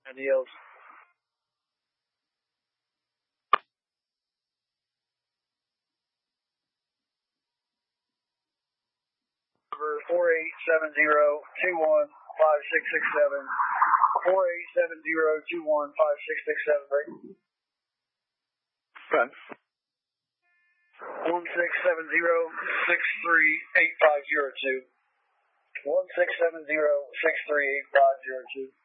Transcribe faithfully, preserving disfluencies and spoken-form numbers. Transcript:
Adios. four eight seven zero two one five six six seven. four eight seven zero two one five six six seven. Break. Run. one six seven zero six three eight five zero two. one six seven zero six three eight five zero two.